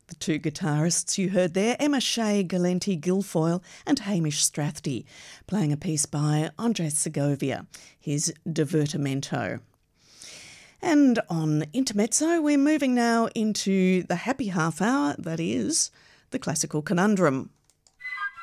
The two guitarists you heard there, Emma Shea Galenti-Guilfoyle and Hamish Strathdy, playing a piece by Andres Segovia, his Divertimento. And on Intermezzo, we're moving now into the happy half hour, that is, the Classical Conundrum.